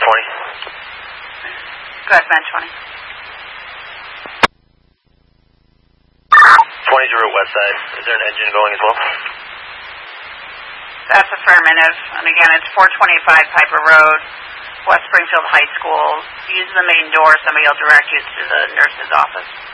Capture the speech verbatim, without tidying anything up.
twenty. Go ahead, man, twenty. twenty's your route west side. Is there an engine going as well? That's affirmative. And again, it's four twenty-five Piper Road, West Springfield High School. Use the main door. Somebody will direct you to the nurse's office.